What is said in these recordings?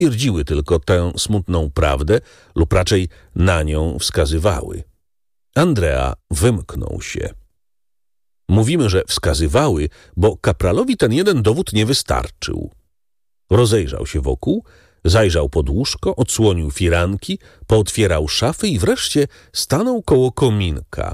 twierdziły tylko tę smutną prawdę lub raczej na nią wskazywały. Andrea wymknął się. Mówimy, że wskazywały, bo kapralowi ten jeden dowód nie wystarczył. Rozejrzał się wokół, zajrzał pod łóżko, odsłonił firanki, pootwierał szafy i wreszcie stanął koło kominka.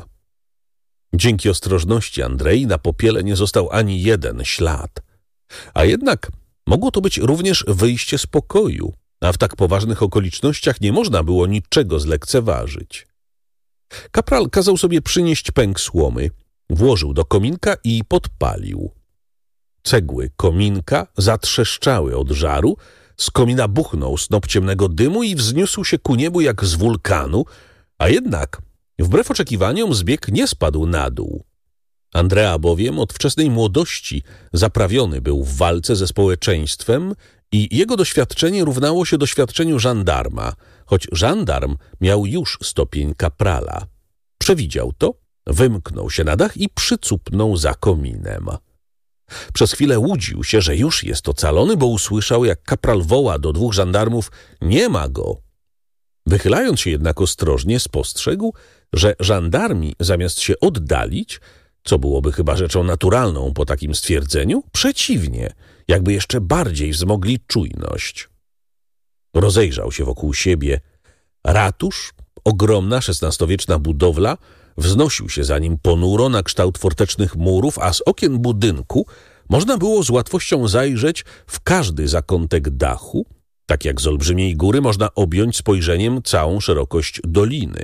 Dzięki ostrożności Andrei na popiele nie został ani jeden ślad. A jednak mogło to być również wyjście z pokoju, a w tak poważnych okolicznościach nie można było niczego zlekceważyć. Kapral kazał sobie przynieść pęk słomy, włożył do kominka i podpalił. Cegły kominka zatrzeszczały od żaru, z komina buchnął snop ciemnego dymu i wzniósł się ku niebu jak z wulkanu, a jednak wbrew oczekiwaniom zbieg nie spadł na dół. Andrea bowiem od wczesnej młodości zaprawiony był w walce ze społeczeństwem i jego doświadczenie równało się doświadczeniu żandarma, choć żandarm miał już stopień kaprala. Przewidział to, wymknął się na dach i przycupnął za kominem. Przez chwilę łudził się, że już jest ocalony, bo usłyszał, jak kapral woła do dwóch żandarmów: nie ma go. Wychylając się jednak ostrożnie, spostrzegł, że żandarmi zamiast się oddalić, co byłoby chyba rzeczą naturalną po takim stwierdzeniu, przeciwnie, jakby jeszcze bardziej wzmogli czujność. Rozejrzał się wokół siebie. Ratusz, ogromna XVI-wieczna budowla, wznosił się za nim ponuro na kształt fortecznych murów, a z okien budynku można było z łatwością zajrzeć w każdy zakątek dachu, tak jak z olbrzymiej góry można objąć spojrzeniem całą szerokość doliny.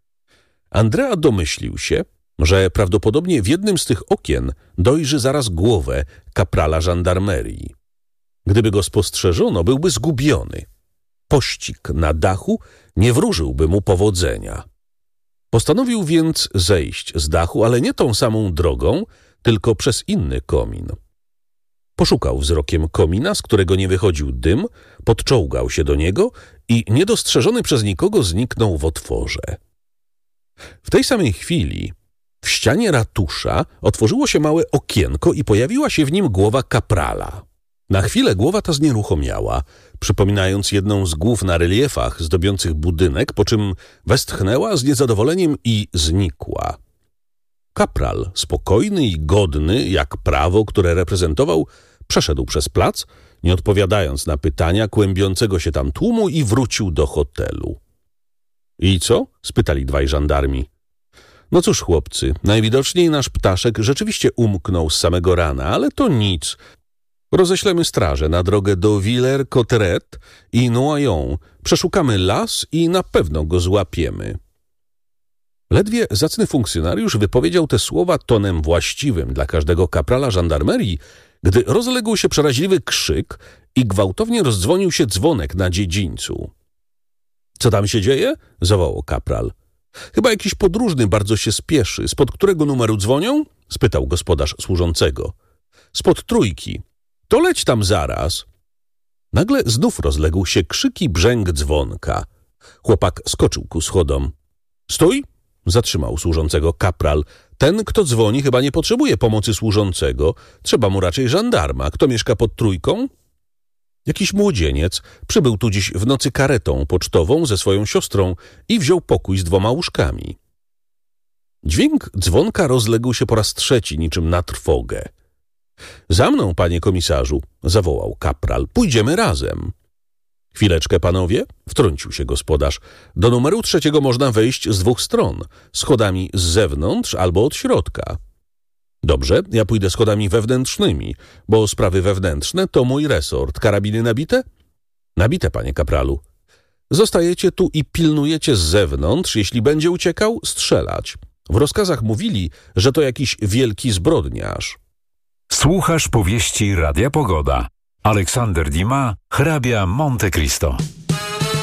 Andrea domyślił się, że prawdopodobnie w jednym z tych okien dojrzy zaraz głowę kaprala żandarmerii. Gdyby go spostrzeżono, byłby zgubiony. Pościg na dachu nie wróżyłby mu powodzenia. Postanowił więc zejść z dachu, ale nie tą samą drogą, tylko przez inny komin. Poszukał wzrokiem komina, z którego nie wychodził dym, podczołgał się do niego i niedostrzeżony przez nikogo zniknął w otworze. W tej samej chwili w ścianie ratusza otworzyło się małe okienko i pojawiła się w nim głowa kaprala. Na chwilę głowa ta znieruchomiała, przypominając jedną z głów na reliefach zdobiących budynek, po czym westchnęła z niezadowoleniem i znikła. Kapral, spokojny i godny, jak prawo, które reprezentował, przeszedł przez plac, nie odpowiadając na pytania kłębiącego się tam tłumu i wrócił do hotelu. — I co? — spytali dwaj żandarmi. — No cóż, chłopcy, najwidoczniej nasz ptaszek rzeczywiście umknął z samego rana, ale to nic. Roześlemy strażę na drogę do Villers-Cotterêts i Noyon. Przeszukamy las i na pewno go złapiemy. Ledwie zacny funkcjonariusz wypowiedział te słowa tonem właściwym dla każdego kaprala żandarmerii, gdy rozległ się przeraźliwy krzyk i gwałtownie rozdzwonił się dzwonek na dziedzińcu. — Co tam się dzieje? — zawołał kapral. — Chyba jakiś podróżny bardzo się spieszy. Spod którego numeru dzwonią? — spytał gospodarz służącego. — Spod trójki. — To leć tam zaraz. Nagle znów rozległ się krzyk i brzęk dzwonka. Chłopak skoczył ku schodom. — Stój! — zatrzymał służącego kapral. — Ten, kto dzwoni, chyba nie potrzebuje pomocy służącego. Trzeba mu raczej żandarma. Kto mieszka pod trójką? Jakiś młodzieniec przybył tu dziś w nocy karetą pocztową ze swoją siostrą i wziął pokój z 2 łóżkami. Dźwięk dzwonka rozległ się po raz trzeci, niczym na trwogę. — Za mną, panie komisarzu — zawołał kapral. — Pójdziemy razem. — Chwileczkę, panowie — wtrącił się gospodarz. — Do numeru 3 można wejść z 2 stron. Schodami z zewnątrz albo od środka. — Dobrze, ja pójdę schodami wewnętrznymi, bo sprawy wewnętrzne to mój resort. Karabiny nabite? — Nabite, panie kapralu. — Zostajecie tu i pilnujecie z zewnątrz. Jeśli będzie uciekał, strzelać. W rozkazach mówili, że to jakiś wielki zbrodniarz. Słuchasz powieści Radia Pogoda. Aleksander Dumas, hrabia Monte Cristo.